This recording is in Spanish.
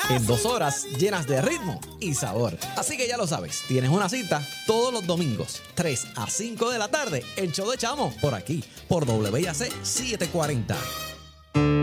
en 2 horas llenas de ritmo y sabor. Así que ya lo sabes, tienes una cita todos los domingos, 3 a 5 de la tarde, el show de Chamo, por aquí, por WIAC 740.